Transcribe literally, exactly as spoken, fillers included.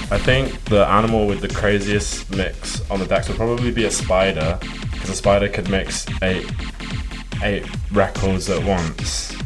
I think the animal with the craziest mix on the decks would probably be a spider, because a spider could mix eight eight records at once.